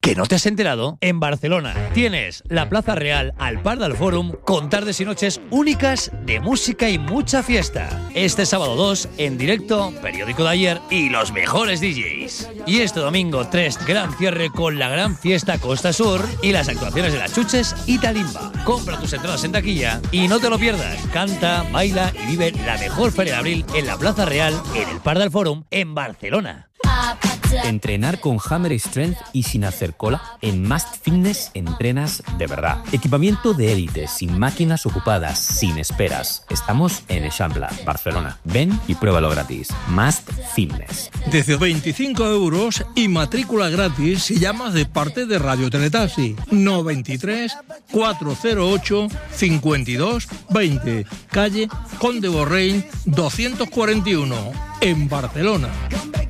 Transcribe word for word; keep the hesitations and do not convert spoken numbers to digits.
¿Que no te has enterado? En Barcelona tienes la Plaza Real al par del Fòrum con tardes y noches únicas de música y mucha fiesta. Este sábado dos, en directo, Periódico de Ayer y los mejores D Js. Y este domingo tres, gran cierre con la gran fiesta Costa Sur y las actuaciones de las Chuches y Talimba. Compra tus entradas en taquilla y no te lo pierdas. Canta, baila y vive la mejor feria de abril en la Plaza Real, en el par del Fòrum, en Barcelona. Entrenar con Hammer Strength y sin hacer cola. En Must Fitness entrenas de verdad. Equipamiento de élite, sin máquinas ocupadas, sin esperas. Estamos en Eixample, Barcelona. Ven y pruébalo gratis. Must Fitness. Desde veinticinco euros y matrícula gratis si llamas de parte de Radio Teletaxi. noventa y tres, cuatrocientos ocho, cincuenta y dos, veinte. Calle Conde Borrell doscientos cuarenta y uno, en Barcelona.